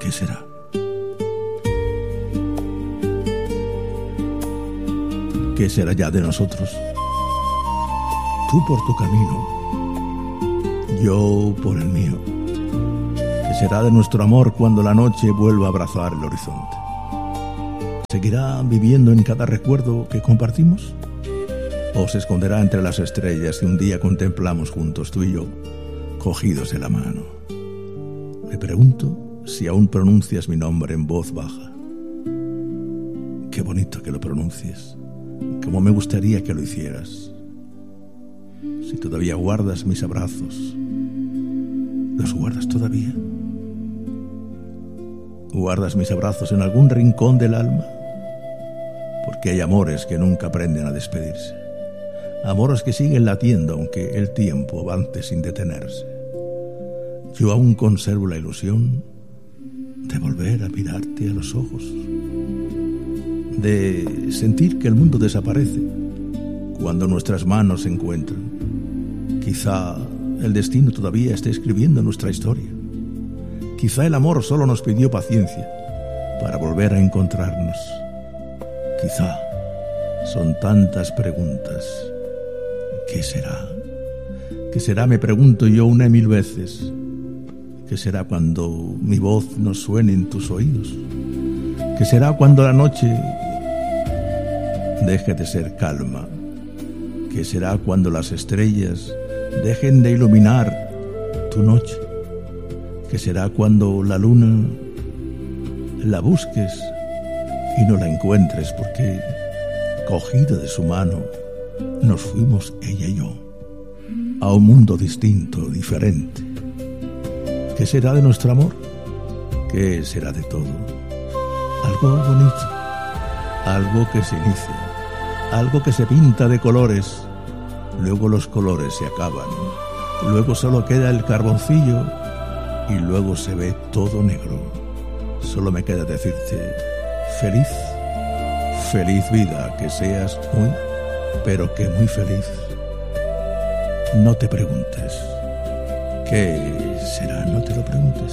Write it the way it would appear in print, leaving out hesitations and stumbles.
¿Qué será? ¿Qué será ya de nosotros? Tú por tu camino, yo por el mío. ¿Qué será de nuestro amor cuando la noche vuelva a abrazar el horizonte? ¿Seguirá viviendo en cada recuerdo que compartimos? ¿O se esconderá entre las estrellas que un día contemplamos juntos, tú y yo, cogidos de la mano? Me pregunto si aún pronuncias mi nombre en voz baja. Qué bonito que lo pronuncies. Cómo me gustaría que lo hicieras. Si todavía guardas mis abrazos, ¿los guardas todavía? ¿Guardas mis abrazos en algún rincón del alma? Porque hay amores que nunca aprenden a despedirse. Amores que siguen latiendo aunque el tiempo avance sin detenerse. Yo aún conservo la ilusión de volver a mirarte a los ojos, de sentir que el mundo desaparece cuando nuestras manos se encuentran. Quizá el destino todavía esté escribiendo nuestra historia. Quizá el amor solo nos pidió paciencia para volver a encontrarnos. Quizá son tantas preguntas. ¿Qué será? ¿Qué será? Me pregunto yo una y mil veces. ¿Qué será cuando mi voz no suene en tus oídos? ¿Qué será cuando la noche deje de ser calma? ¿Qué será cuando las estrellas dejen de iluminar tu noche? ¿Qué será cuando la luna la busques y no la encuentres porque, cogida de su mano, nos fuimos ella y yo a un mundo distinto, diferente? ¿Qué será de nuestro amor? ¿Qué será de todo? Algo bonito, algo que se inicia, algo que se pinta de colores, luego los colores se acaban, luego solo queda el carboncillo y luego se ve todo negro. Solo me queda decirte, feliz, feliz vida, que seas muy, pero que muy feliz. No te preguntes, ¿qué será? No te lo preguntes.